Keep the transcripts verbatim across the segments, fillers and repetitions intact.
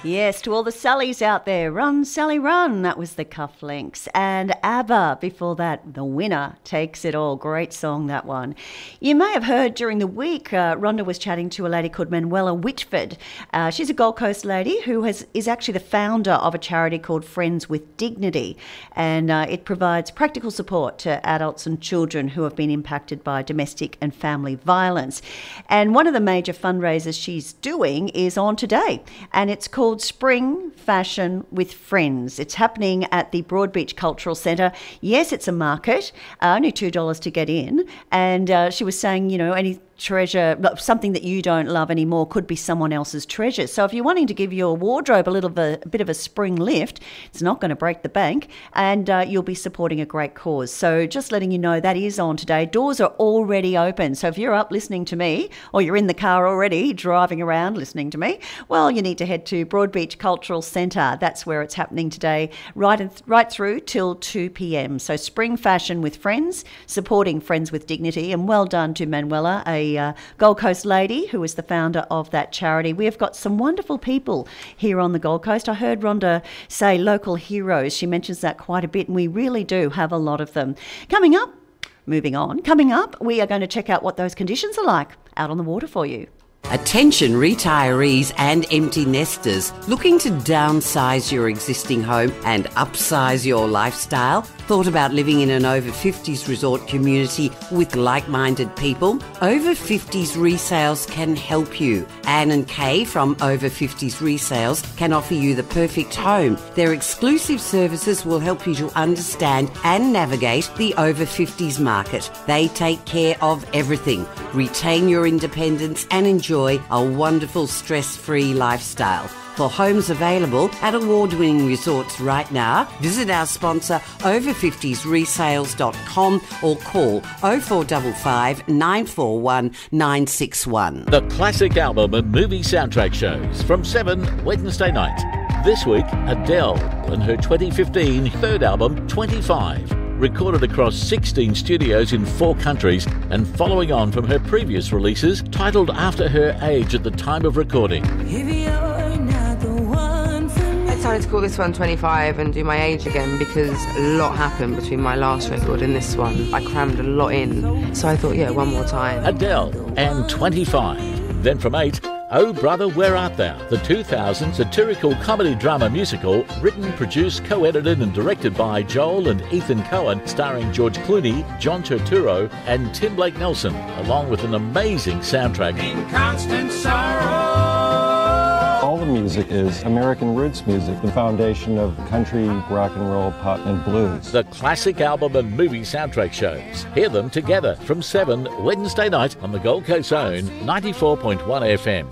Yes, to all the Sallys out there, run, Sally, run. That was the Cufflinks. And ABBA, before that, The Winner Takes It All. Great song, that one. You may have heard during the week, uh, Rhonda was chatting to a lady called Manuela Whitford. Uh, she's a Gold Coast lady who has is actually the founder of a charity called Friends with Dignity. And uh, it provides practical support to adults and children who have been impacted by domestic and family violence. And one of the major fundraisers she's doing is on today, and it's called Spring Fashion with Friends. It's happening at the Broadbeach Cultural Centre. Yes, it's a market, uh, only two dollars to get in. And uh, she was saying, you know, any treasure, something that you don't love anymore could be someone else's treasure. So if you're wanting to give your wardrobe a little bit, a bit of a spring lift, it's not going to break the bank, and uh, you'll be supporting a great cause. So just letting you know that is on today. Doors are already open. So if you're up listening to me, or you're in the car already driving around listening to me, well, you need to head to Broadbeach Cultural Centre. That's where it's happening today, right and th- right through till two p.m. So Spring Fashion with Friends, supporting Friends with Dignity, and well done to Manuela, a uh, Gold Coast lady who is the founder of that charity. We have got some wonderful people here on the Gold Coast. I heard Rhonda say local heroes. She mentions that quite a bit, and we really do have a lot of them. Coming up, moving on, coming up, we are going to check out what those conditions are like out on the water for you. Attention retirees and empty nesters looking to downsize your existing home and upsize your lifestyle? Thought about living in an over fifties resort community with like-minded people? Over fifties Resales can help you. Anne and Kay from Over fifties Resales can offer you the perfect home. Their exclusive services will help you to understand and navigate the over fifties market. They take care of everything. Retain your independence and enjoy a wonderful stress-free lifestyle. For homes available at award-winning resorts right now, visit our sponsor over fifties resales dot com or call oh four five five, nine four one, nine six one. The classic album and movie soundtrack shows from seven Wednesday night. This week, Adele and her twenty fifteen third album, twenty-five. Recorded across sixteen studios in four countries and following on from her previous releases titled after her age at the time of recording. I decided to call this one twenty-five and do my age again because a lot happened between my last record and this one. I crammed a lot in, so I thought, yeah, one more time. Adele and twenty-five. Then from eight, Oh Brother, Where Art Thou? The two thousand satirical comedy drama musical, written, produced, co-edited and directed by Joel and Ethan Cohen, starring George Clooney, John Turturro and Tim Blake Nelson, along with an amazing soundtrack. In constant sorrow. All the music is American roots music, the foundation of country, rock and roll, pop and blues. The classic album and movie soundtrack shows. Hear them together from seven Wednesday night on the Gold Coast Zone, ninety-four point one F M.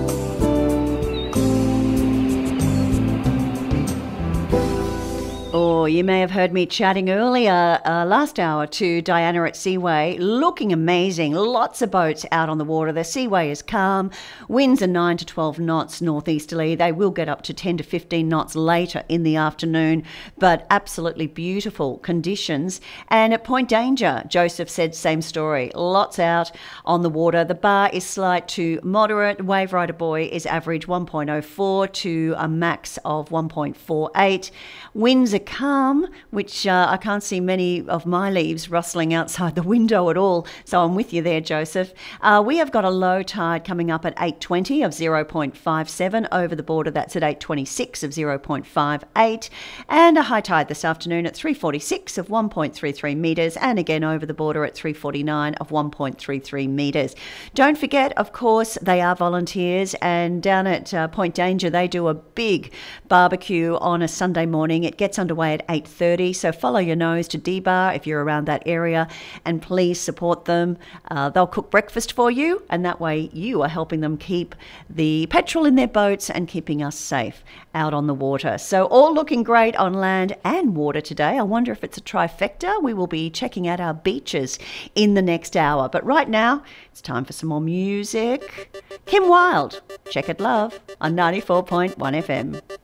Oh, you may have heard me chatting earlier, uh, last hour, to Diana at Seaway. Looking amazing. Lots of boats out on the water. The Seaway is calm. Winds are nine to twelve knots northeasterly. They will get up to ten to fifteen knots later in the afternoon, but absolutely beautiful conditions. And at Point Danger, Joseph said same story. Lots out on the water. The bar is slight to moderate. Wave Rider Buoy is average one point oh four to a max of one point four eight. Winds are calm, which uh, I can't see many of my leaves rustling outside the window at all. So I'm with you there, Joseph. Uh, we have got a low tide coming up at eight twenty of zero point five seven. Over the border, that's at eight twenty-six of zero point five eight. And a high tide this afternoon at three forty-six of one point three three metres. And again over the border at three forty-nine of one point three three metres. Don't forget, of course, they are volunteers. And down at uh, Point Danger, they do a big barbecue on a Sunday morning. It gets underway at eight thirty, so follow your nose to D-Bar if you're around that area, and please support them. Uh, they'll cook breakfast for you, and that way you are helping them keep the petrol in their boats and keeping us safe out on the water. So all looking great on land and water today. I wonder if it's a trifecta. We will be checking out our beaches in the next hour. But right now, it's time for some more music. Kim Wilde, Check It Love on ninety-four point one F M.